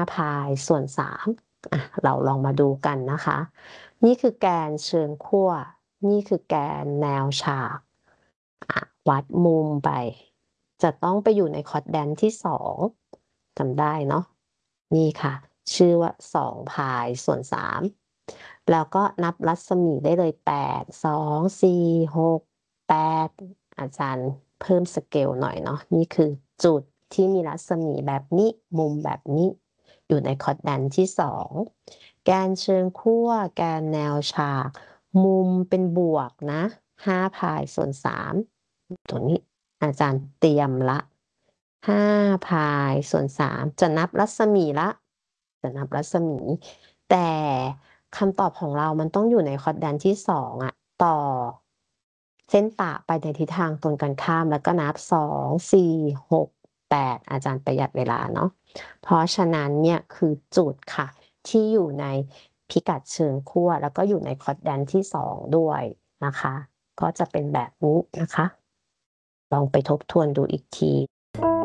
5 พายส่วน 3เราลองมาดูกันนะคะ นี่คือแกนเชิงขั้ว นี่คือแกนแนวฉากวัดมุมไป จะต้องไปอยู่ในคอร์ดแดนที่ 2จำได้เนาะ นี่ค่ะ ชื่อว่า2 พายส่วน 3แล้วก็นับรัศมีได้เลย 8 2 4 6 8อาจารย์เพิ่มสเกลหน่อยเนาะ นี่คือจุดที่มีรัศมีแบบนี้ มุมแบบนี้ อยู่ในคอร์ดแดนที่ 2 แกนเชิงขั้ว แกนแนวฉาก มุมเป็นบวกนะ 5 พายส่วน 3ตรงนี้อาจารย์เตรียมละ 5 พายส่วน 3จะนับรัศมีละ จะนับรัศมี แต่คำตอบของเรามันต้องอยู่ในคอร์ดแดนที่ 2ต่อเส้นตะไปในทิศทางตรงกันข้ามแล้วก็นับ 2 4 6 8อาจารย์ประหยัดเวลาเนาะ เพราะฉะนั้นเนี่ยคือจุดค่ะที่อยู่ในพิกัดเชิงขั้วแล้วก็อยู่ในคอร์ดแดนที่ 2ด้วยนะคะ ก็จะเป็นแบบนี้นะคะ ลองไปทบทวนดูอีกที